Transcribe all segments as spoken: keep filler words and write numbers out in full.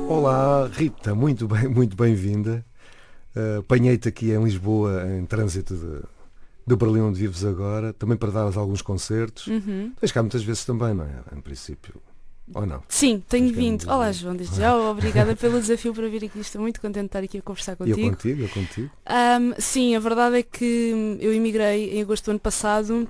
Olá, Rita, muito bem, muito bem-vinda. Uh, apanhei-te aqui em Lisboa, em trânsito de, de Berlim, onde vives agora, também para dar alguns concertos. Uhum. Tens cá muitas vezes também, não é? Em princípio. Ou não? Sim, tenho vindo. Olá, João, desde já. Obrigada pelo desafio para vir aqui. Estou muito contente de estar aqui a conversar contigo. E eu contigo, eu contigo. Um, sim, a verdade é que eu emigrei em agosto do ano passado,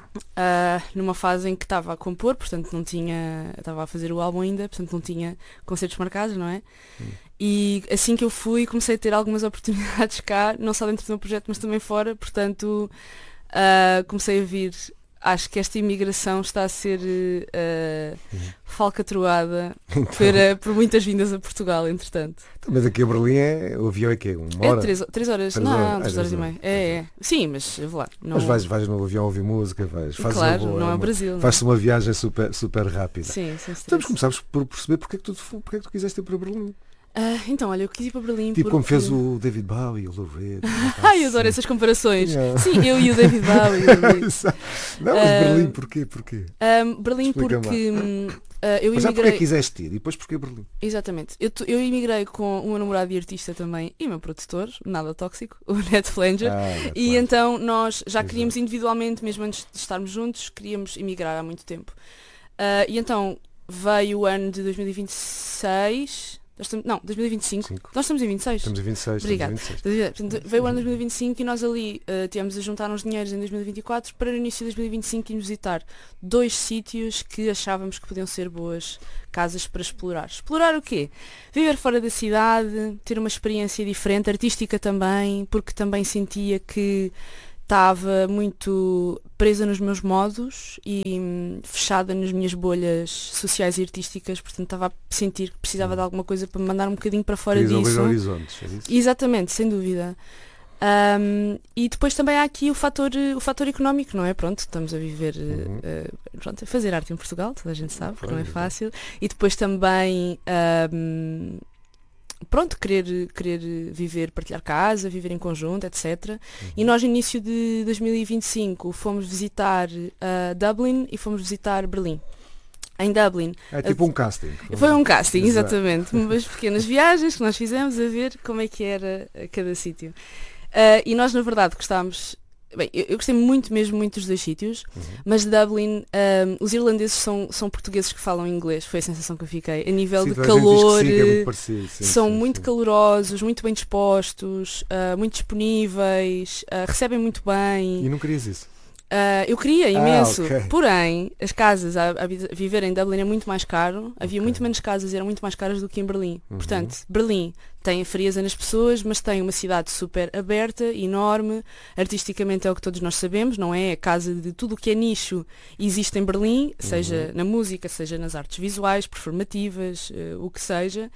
uh, numa fase em que estava a compor, portanto não tinha, estava a fazer o álbum ainda, portanto não tinha concertos marcados, não é? Hum. E assim que eu fui, comecei a ter algumas oportunidades cá, não só dentro do meu projeto, mas também fora, portanto uh, comecei a vir. Acho que esta imigração está a ser uh, uhum. falcatruada então. por, uh, por muitas vindas a Portugal, entretanto. Mas aqui a Berlim é, o avião é quê? Uma hora? É três, três horas, três não, horas. três horas e meia. É, é. Sim, mas vou lá. Não... Mas vais, vais no avião ouvir música, vais, fazes claro, uma boa, não é o Brasil. Faz-se uma viagem super, super rápida. Sim, sim. Estamos começar por perceber porque é que tu, porque é que tu quiseste ir para Berlim. Uh, então, olha, eu quis ir para Berlim tipo porque... como fez o David Bowie, o Lou Reed. Ai, eu adoro essas comparações. Yeah. Sim, eu e o David Bowie. Não, mas uh, Berlim porquê? porquê? Um, Berlim Explica porque uh, eu mas imigrei... já porque é que quiseste ir e depois porquê Berlim? Exatamente. Eu, eu imigrei com o meu namorado e artista também e o meu produtor, nada tóxico, o Ned Flanger. Ah, Ned e Flanger. Então nós já queríamos Exato. individualmente, mesmo antes de estarmos juntos, queríamos emigrar há muito tempo. Uh, e então veio o ano de dois mil e vinte e seis... Estamos, não, dois mil e vinte e cinco. Cinco. Nós estamos em vinte e seis. Estamos em vinte e seis. Obrigada. Estamos em vinte e seis. Portanto, veio o ano de dois mil e vinte e cinco e nós ali uh, tivemos a juntar uns dinheiros em dois mil e vinte e quatro para no início de dois mil e vinte e cinco irmos visitar dois sítios que achávamos que podiam ser boas casas para explorar. Explorar o quê? Viver fora da cidade, ter uma experiência diferente, artística também, porque também sentia que estava muito presa nos meus modos e hum, fechada nas minhas bolhas sociais e artísticas, portanto estava a sentir que precisava de alguma coisa para me mandar um bocadinho para fora Queria disso. Horizontes, é isso? Exatamente, sem dúvida. Um, e depois também há aqui o fator, o fator económico, não é? Pronto, estamos a viver, uhum. uh, pronto, a fazer arte em Portugal, toda a gente sabe, que não é fácil. E depois também... Um, pronto, querer, querer viver, partilhar casa, viver em conjunto, etcétera. Uhum. E nós, no início de dois mil e vinte e cinco, fomos visitar uh, Dublin e fomos visitar Berlim. Em Dublin. É tipo um casting. Foi um casting, exatamente. Umas pequenas viagens que nós fizemos a ver como é que era cada sítio. Uh, e nós, na verdade, gostámos... Bem, eu, eu gostei muito mesmo muito dos dois sítios, uhum. mas de Dublin, um, os irlandeses são, são portugueses que falam inglês, foi a sensação que eu fiquei. A nível sim, de calor, sim, é muito parecido, sim, são sim, muito sim. calorosos, muito bem dispostos, uh, muito disponíveis, uh, recebem muito bem. E não querias isso? Uh, eu queria imenso, ah, okay. porém as casas a, a viver em Dublin é muito mais caro, havia okay. muito menos casas, eram muito mais caras do que em Berlim. Uhum. Portanto, Berlim tem a frieza nas pessoas, mas tem uma cidade super aberta, enorme, artisticamente é o que todos nós sabemos, não é? A casa de tudo o que é nicho existe em Berlim, uhum. seja na música, seja nas artes visuais, performativas, uh, o que seja.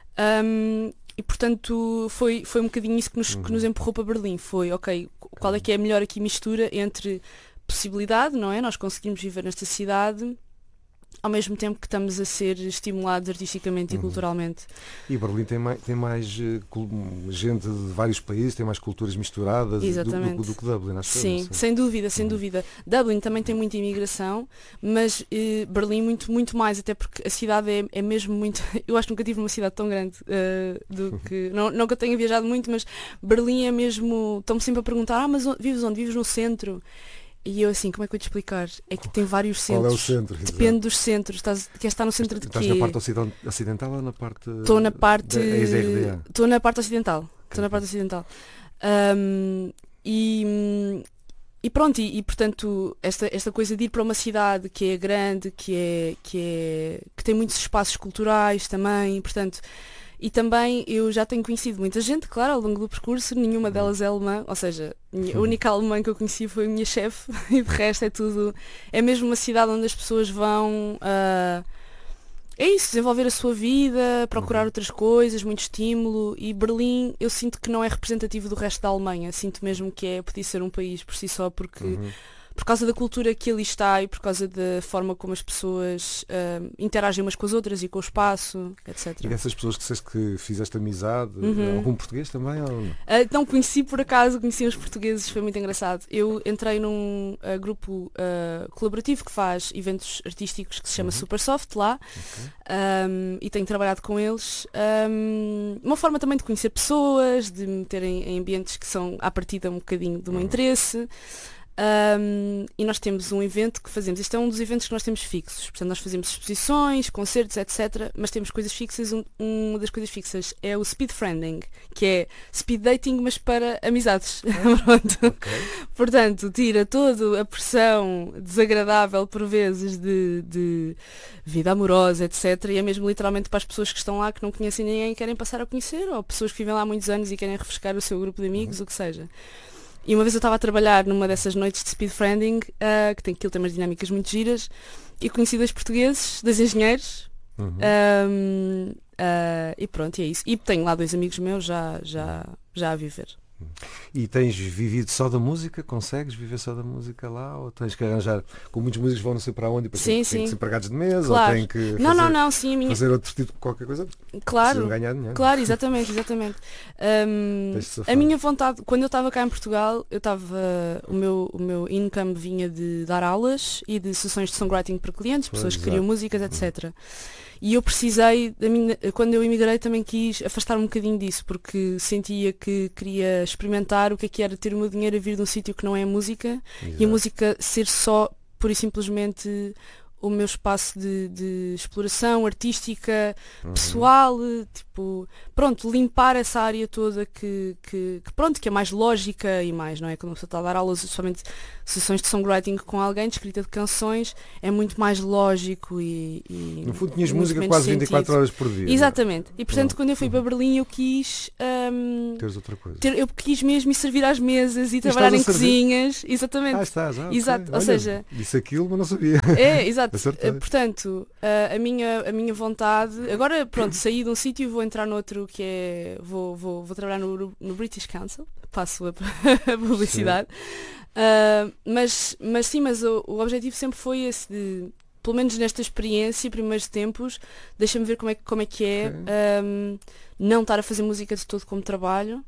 Um, E portanto foi, foi um bocadinho isso que nos, uhum. que nos empurrou para Berlim. Foi, ok, qual é que é a melhor aqui mistura entre possibilidade, não é? Nós conseguimos viver nesta cidade ao mesmo tempo que estamos a ser estimulados artisticamente uhum. e culturalmente. E Berlim tem mais, tem mais uh, gente de vários países, tem mais culturas misturadas do, do, do que Dublin, acho que Sim, é, sem dúvida, sem uhum. dúvida. Dublin também tem muita imigração, mas uh, Berlim muito, muito mais, até porque a cidade é, é mesmo muito... Eu acho que nunca tive uma cidade tão grande uh, do que... Não, não que eu tenha viajado muito, mas Berlim é mesmo... Estão-me sempre a perguntar, ah, mas onde, vives onde? Vives no centro? E eu assim, como é que eu vou te explicar? É que tem vários centros. Qual é o centro? Depende Exato. dos centros. Estás, queres estar no centro de Estás quê? na parte ocidental ou na parte... Estou na parte... Da Estou na parte ocidental. Estou na parte ocidental. Um, e, e pronto, e, e portanto, esta, esta coisa de ir para uma cidade que é grande, que, é, que, é, que tem muitos espaços culturais também, portanto... E também eu já tenho conhecido muita gente, claro, ao longo do percurso, nenhuma delas é alemã, ou seja, a única alemã que eu conheci foi a minha chefe e de resto é tudo, é mesmo uma cidade onde as pessoas vão, uh, é isso, desenvolver a sua vida, procurar outras coisas, muito estímulo, e Berlim eu sinto que não é representativo do resto da Alemanha, sinto mesmo que é, podia ser um país por si só, porque... Uhum. por causa da cultura que ali está e por causa da forma como as pessoas uh, interagem umas com as outras e com o espaço, etcétera. E dessas pessoas que disseste que fizeste amizade, Uhum. algum português também? Ou... Uh, não conheci por acaso, conheci os portugueses, foi muito engraçado. Eu entrei num uh, grupo uh, colaborativo que faz eventos artísticos que se chama Uhum. Supersoft lá, Okay. um, e tenho trabalhado com eles. Um, uma forma também de conhecer pessoas, de me meter em, em ambientes que são à partida um bocadinho do meu Uhum. interesse. Um, e nós temos um evento que fazemos, este é um dos eventos que nós temos fixos, portanto nós fazemos exposições, concertos, etcétera. Mas temos coisas fixas, um, uma das coisas fixas é o speed friending, que é speed dating mas para amizades. Pronto. Okay. Portanto, tira toda a pressão desagradável por vezes de, de vida amorosa, etcétera. E é mesmo literalmente para as pessoas que estão lá que não conhecem ninguém e querem passar a conhecer, ou pessoas que vivem lá há muitos anos e querem refrescar o seu grupo de amigos, Uhum. o que seja. E uma vez eu estava a trabalhar numa dessas noites de speed friending, uh, que tem aquilo tem umas dinâmicas muito giras, e conheci dois portugueses, dois engenheiros, Uhum. um, uh, e pronto, e é isso. E tenho lá dois amigos meus já, já, já a viver. E tens vivido só da música? Consegues viver só da música lá? Ou tens que arranjar, como muitos músicos vão não sei para onde, e depois Sim, têm, sim. têm que ser empregados de mesa, Claro. ou têm que Não, fazer, não, não, sim, a minha... fazer outro tipo de qualquer coisa, Claro, precisam ganhar dinheiro. claro, exatamente, exatamente. Um, Tens de safar. a minha vontade, quando eu estava cá em Portugal, eu estava, o meu, o meu income vinha de dar aulas e de sessões de songwriting para clientes, Pois, pessoas que exato. queriam músicas, etcétera. E eu precisei, da minha, quando eu emigrei também quis afastar um bocadinho disso, porque sentia que queria experimentar o que é que era ter o meu dinheiro a vir de um sítio que não é a música, e a Exato. música ser só, pura e simplesmente, o meu espaço de, de exploração artística, Uhum. pessoal, tipo, pronto, limpar essa área toda que, que, que, pronto, que é mais lógica e mais, não é? Quando você está a dar aulas, somente sessões de songwriting com alguém, de escrita de canções, é muito mais lógico e... e No fundo tinhas muito música menos quase vinte e quatro sentido. horas por dia. Exatamente. E portanto, Pronto. quando eu fui para Berlim, eu quis... hum, Teres outra coisa. ter, eu quis mesmo ir servir às mesas e trabalhar estás em a servir? cozinhas. Exatamente. Ah, estás, ah, ok. Exato, ou Olha, seja- disse aquilo, mas não sabia. É, exato. Acertei. Eh, Portanto, a, a minha, a minha vontade, agora pronto, saí de um sítio e vou entrar noutro que é, vou, vou, vou trabalhar no, no British Council, passo a, a publicidade, Ah, mas, mas sim, mas o, o objetivo sempre foi esse de, pelo menos nesta experiência, primeiros tempos, deixa-me ver como é, que- como é que é, Ok. ahm, não estar a fazer música de todo como trabalho,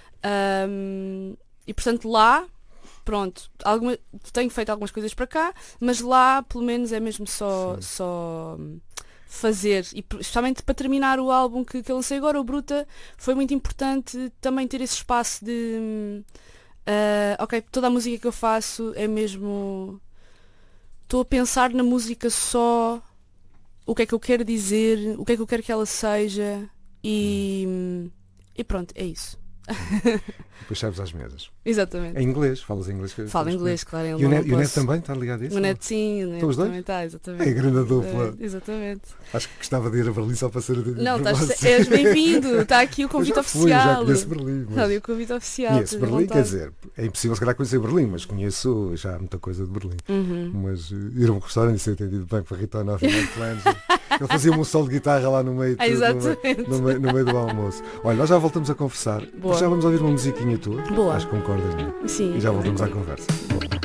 Ahm, e portanto lá, pronto, alguma, tenho feito algumas coisas para cá, mas lá pelo menos é mesmo só, Sim. só hum, fazer, e pr- especialmente para terminar o álbum que, que eu lancei agora, o Bruta, foi muito importante também ter esse espaço de hum, ah, ok, toda a música que eu faço é mesmo, estou a pensar na música só o que é que eu quero dizer, o que é que eu quero que ela seja, e, hum, e pronto, é isso. Depois sabes às mesas. Exatamente. Em inglês, falas em inglês. que- Falo que- inglês, claro. E ele o não Neto, e o Neto posso- também está ligado a isso? O Neto sim, o Neto Estão os dois? também está, exatamente. É grande dupla. É, exatamente. Acho que gostava de ir a Berlim só para ser atendido Não, por estás, vocês. és bem-vindo. Está aqui o Eu convite já fui, já oficial. conheço Berlim. Está ali Mas... o convite oficial. Conheço tens Berlim, quer vontade. dizer, é impossível se calhar conhecer Berlim, mas conheço já muita coisa de Berlim. Uhum. Mas uh, ir a um restaurante e ser atendido bem para Rita Onoff e Mike Flanger. Ele fazia-me um solo de guitarra lá no meio, de Ah, tudo, no, exatamente. meio, no, meio, no meio do almoço. Olha, nós já voltamos a conversar. Boa. Já vamos ouvir uma musiquinha tua. Boa. Acho que concordas, não é? Sim. E já voltamos à conversa. Boa.